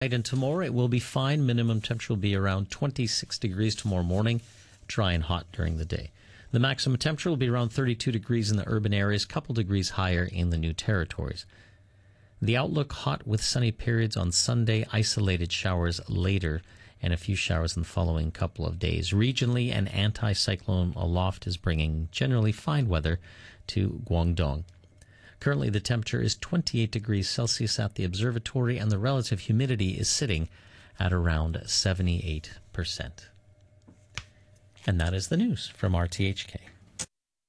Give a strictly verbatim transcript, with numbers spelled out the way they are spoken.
And tomorrow it will be fine. Minimum temperature will be around twenty-six degrees tomorrow morning, dry and hot during the day. The maximum temperature will be around thirty-two degrees in the urban areas, a couple degrees higher in the New Territories. The outlook: hot with sunny periods on Sunday, isolated showers later, and a few showers in the following couple of days. Regionally, an anticyclone aloft is bringing generally fine weather to Guangdong. Currently, the temperature is twenty-eight degrees Celsius at the observatory, and the relative humidity is sitting at around seventy-eight percent. And that is the news from R T H K.